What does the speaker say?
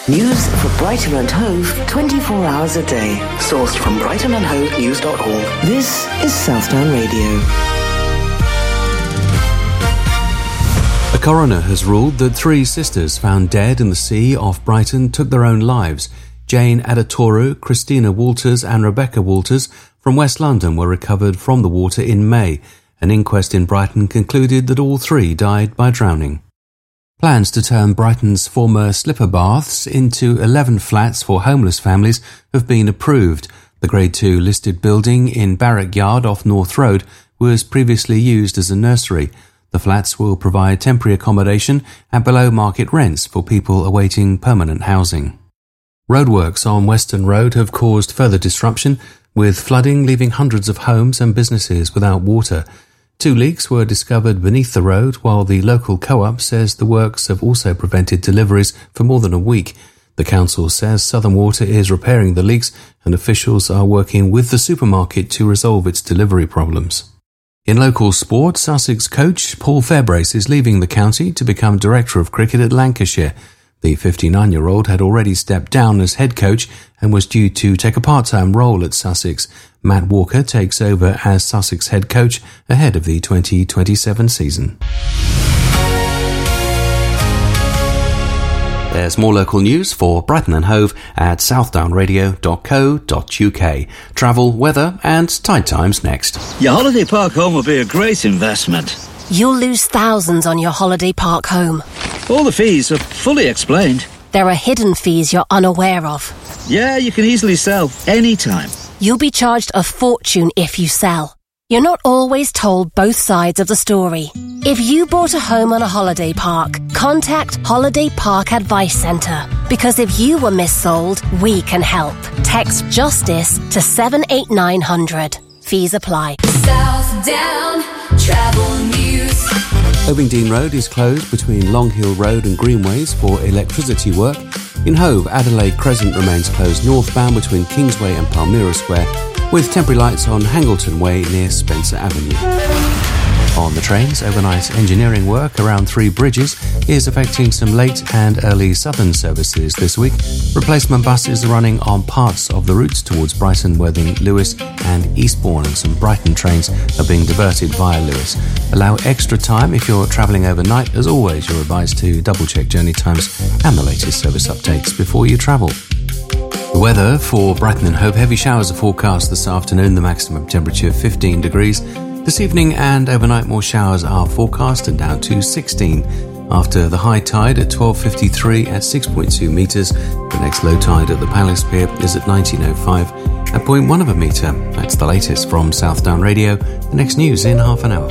News for Brighton and Hove 24 hours a day. Sourced from brightonandhovenews.org. This is Southdown Radio. A coroner has ruled that 3 sisters found dead in the sea off Brighton took their own lives. Jane Adatoru, Christina Walters and Rebecca Walters from West London were recovered from the water in May. An inquest in Brighton concluded that all 3 died by drowning. Plans to turn Brighton's former slipper baths into 11 flats for homeless families have been approved. The Grade 2 listed building in Barrack Yard off North Road was previously used as a nursery. The flats will provide temporary accommodation at below-market rents for people awaiting permanent housing. Roadworks on Western Road have caused further disruption, with flooding leaving hundreds of homes and businesses without water. 2 leaks were discovered beneath the road, while the local co-op says the works have also prevented deliveries for more than a week. The council says Southern Water is repairing the leaks and officials are working with the supermarket to resolve its delivery problems. In local sport, Sussex coach Paul Fairbrace is leaving the county to become Director of Cricket at Lancashire. The 59-year-old had already stepped down as head coach and was due to take a part-time role at Sussex. Matt Walker takes over as Sussex head coach ahead of the 2027 season. There's more local news for Brighton and Hove at southdownradio.co.uk. Travel, weather and tide times next. Your holiday park home will be a great investment. You'll lose thousands on your holiday park home. All the fees are fully explained. There are hidden fees you're unaware of. Yeah, you can easily sell anytime. You'll be charged a fortune if you sell. You're not always told both sides of the story. If you bought a home on a holiday park, contact Holiday Park Advice Centre. Because if you were missold, we can help. Text JUSTICE to 78900. Fees apply. Southdown Travel News. Ovingdean Road is closed between Long Hill Road and Greenways for electricity work. In Hove, Adelaide Crescent remains closed northbound between Kingsway and Palmyra Square, with temporary lights on Hangleton Way near Spencer Avenue. On the trains, overnight engineering work around 3 bridges is affecting some late and early southern services this week. Replacement buses are running on parts of the routes towards Brighton, Worthing, Lewes and Eastbourne, and some Brighton trains are being diverted via Lewes. Allow extra time if you're travelling overnight. As always, you're advised to double-check journey times and the latest service updates before you travel. The weather for Brighton and Hove: heavy showers are forecast this afternoon, the maximum temperature 15 degrees. This evening and overnight more showers are forecast and down to 16. After the high tide at 12:53 at 6.2 metres, the next low tide at the Palace Pier is at 19:05 at 0.1 of a metre. That's the latest from Southdown Radio. The next news in half an hour.